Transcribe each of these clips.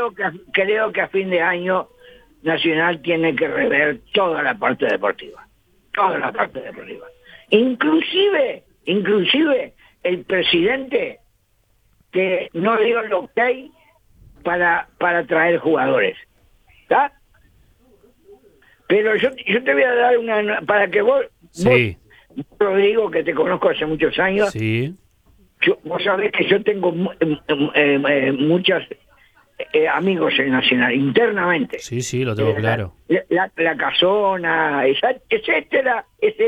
creo que a fin de año Nacional tiene que rever toda la parte deportiva. Toda la parte deportiva. Inclusive el presidente que no dio el ok para traer jugadores. ¿Está? Pero yo te voy a dar una... Para que vos, Rodrigo, que te conozco hace muchos años, sí. Vos sabés que yo tengo muchos amigos en Nacional, internamente. Sí, lo tengo claro. La Casona, etcétera.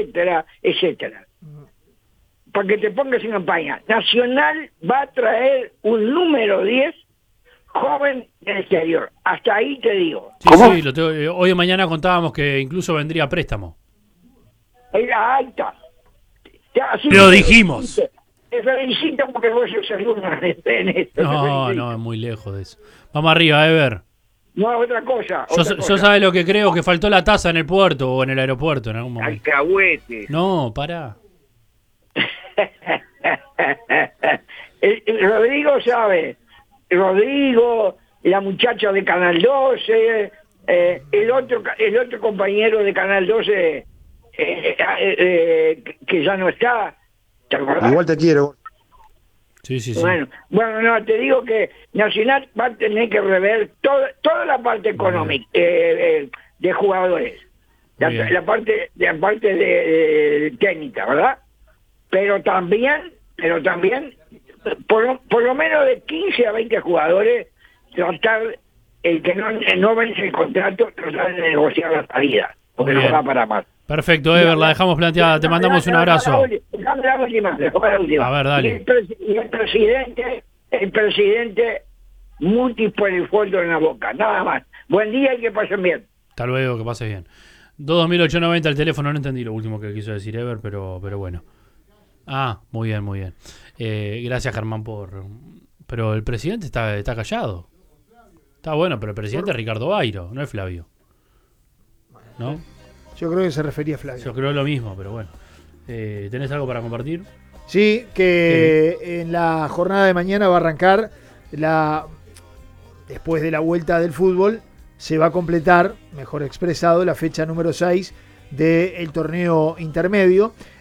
Para que te pongas en campaña, Nacional va a traer un número 10 joven del exterior. Hasta ahí te digo. Sí, lo tengo. Hoy o mañana contábamos que incluso vendría a préstamo. Ahí está. Lo dijimos. Te felicito porque vos sos alumno en esto. No, es muy lejos de eso. Vamos arriba, Ever. No, otra cosa. Yo sabés lo que creo, que faltó la taza en el puerto o en el aeropuerto en algún momento. Alcahuete. No, pará. Rodrigo sabe. Rodrigo, la muchacha de Canal 12, el otro compañero de Canal 12 que ya no está. ¿Te acordás? Igual te quiero. Sí. Bueno, no, te digo que Nacional va a tener que rever toda la parte económica de jugadores, la parte de técnica, ¿verdad? Pero también por lo menos de 15 a 20 jugadores tratar el que no vence el contrato, tratar de negociar la salida, porque no va para más. Perfecto, Ever, la dejamos planteada. Te mandamos un abrazo. A ver, dale. Y el presidente multi por el fuego en la boca, nada más. Buen día y que pasen bien. Hasta luego, que pases bien. 22890 el teléfono, no entendí lo último que quiso decir Ever, pero bueno. Muy bien. Gracias, Germán, Pero el presidente está callado. Está bueno, pero el presidente es Ricardo Bairo, no es Flavio. ¿No? Yo creo que se refería a Flavio. Yo creo lo mismo, pero bueno. ¿Tenés algo para compartir? Sí, que en la jornada de mañana va a arrancar después de la vuelta del fútbol, se va a completar, mejor expresado, la fecha número 6 del torneo intermedio.